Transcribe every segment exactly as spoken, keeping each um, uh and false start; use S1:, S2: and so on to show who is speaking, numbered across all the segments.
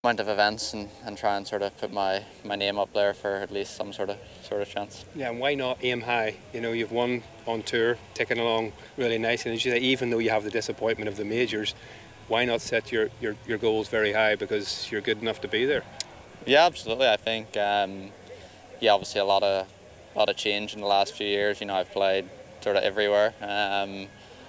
S1: amount of events and, and try and sort of put my, my name up there for at least some sort of sort of chance.
S2: Yeah, and why not aim high? You know, you've won on tour, ticking along really nice, and as you say, even though you have the disappointment of the majors, why not set your, your, your goals very high because you're good enough to be there?
S1: Yeah, absolutely. I think um, yeah, obviously a lot of a lot of change in the last few years. You know, I've played sort of everywhere, um,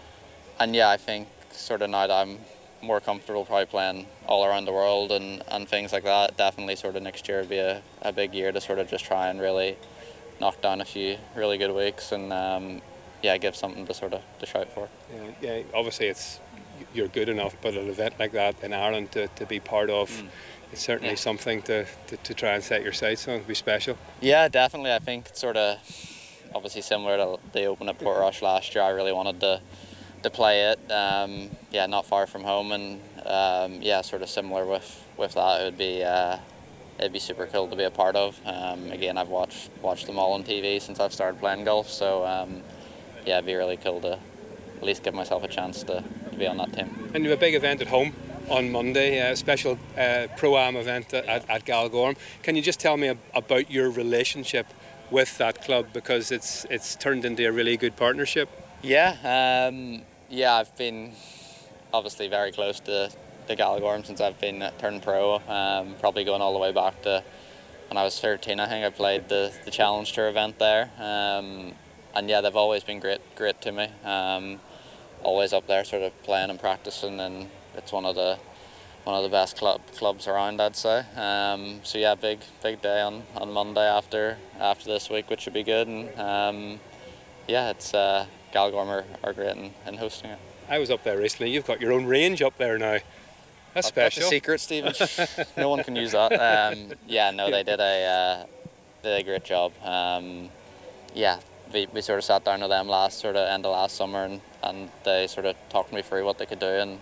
S1: and yeah, I think sort of now that I'm more comfortable probably playing all around the world and, and things like that, definitely sort of next year would be a, a big year to sort of just try and really knock down a few really good weeks and um, yeah, give something to sort of to shout for.
S2: Yeah, yeah, obviously it's you're good enough, but an event like that in Ireland to, to be part of, mm. it's certainly yeah. something to, to, to try and set your sights on. It'd be special.
S1: Yeah, definitely. I think it's sort of obviously similar to the Open at Portrush last year. I really wanted to to play it. Um, yeah, not far from home, and um, yeah, sort of similar with with that. It would be uh, it'd be super cool to be a part of. Um, again, I've watched watched them all on T V since I've started playing golf, so um, yeah, it'd be really cool to at least give myself a chance to, to be on that team.
S2: And you have a big event at home on Monday, a special uh, Pro-Am event at, at Galgorm. Can you just tell me ab- about your relationship with that club, because it's it's turned into a really good partnership?
S1: Yeah, um, yeah, I've been obviously very close to the Galgorm since I've been turned pro. Um, probably going all the way back to when I was thirteen. I think I played the, the Challenge Tour event there, um, and yeah, they've always been great, great to me. Um, always up there, sort of playing and practicing, and it's one of the one of the best club clubs around, I'd say. Um, so yeah, big big day on, on Monday after after this week, which should be good. And um, yeah, it's uh, Galgorm are, are great in, in hosting it.
S2: I was up there recently. You've got your own range up there now. That's special.
S1: That's a secret, Stephen. No one can use that. Um, yeah, no, they did a uh, did a great job. Um, yeah, we, we sort of sat down with them last sort of end of last summer, and, and they sort of talked me through what they could do, and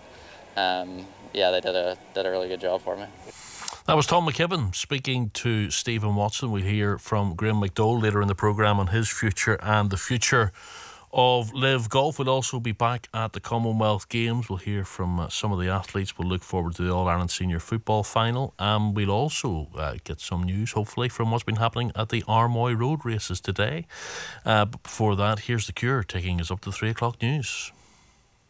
S1: um, yeah, they did a did a really good job for me.
S3: That was Tom McKibben speaking to Stephen Watson. We'll hear from Graham McDowell later in the programme on his future and the future of Live Golf. We'll also be back at the Commonwealth Games. We'll hear from uh, some of the athletes. We'll look forward to the All-Ireland Senior Football Final, and we'll also uh, get some news, hopefully, from what's been happening at the Armoy Road races today. Uh, but before that, here's The Cure taking us up to three o'clock news.